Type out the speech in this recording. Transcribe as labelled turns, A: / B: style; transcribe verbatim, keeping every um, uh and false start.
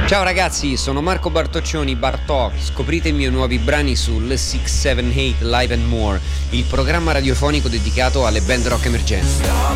A: Ciao ragazzi, sono Marco Bartoccioni, Bartok. Scoprite i miei nuovi brani sul sei sette otto Live and More, il programma radiofonico dedicato alle band rock emergenti.